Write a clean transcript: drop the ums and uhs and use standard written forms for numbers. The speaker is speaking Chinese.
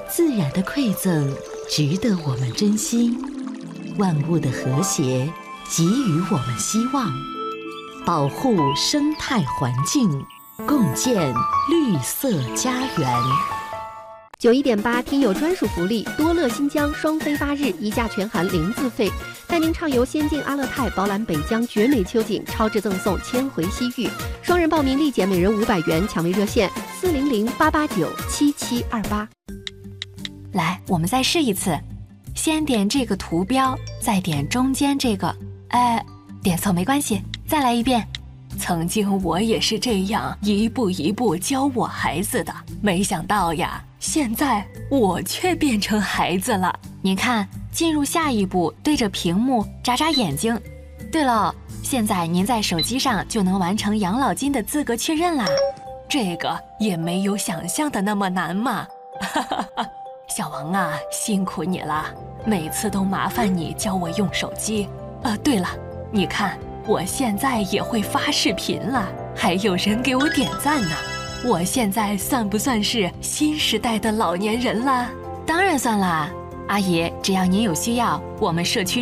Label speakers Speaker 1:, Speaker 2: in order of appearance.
Speaker 1: 自然的馈赠值得我们珍惜，万物的和谐给予我们希望，保护生态环境，共建绿色家园。
Speaker 2: 91.8听友专属福利，多乐新疆双飞8日，1价全含0自费，带您畅游仙境阿勒泰，饱览北疆绝美秋景，超值赠送千回西域。双人报名立减每人500元，抢位热线400-889-7728。
Speaker 3: 来，我们再试一次，先点这个图标，再点中间这个，点错没关系，再来一遍。曾经我也是这样一步一步教我孩子的，没想到呀，现在我却变成孩子了。您看，进入下一步，对着屏幕眨眨眼睛。对了，现在您在手机上就能完成养老金的资格确认啦。这个也没有想象的那么难嘛。小王啊，辛苦你了，每次都麻烦你教我用手机。对了，你看我现在也会发视频了，还有人给我点赞呢。我现在算不算是新时代的老年人啦？当然算啦，阿姨，只要您有需要，我们社区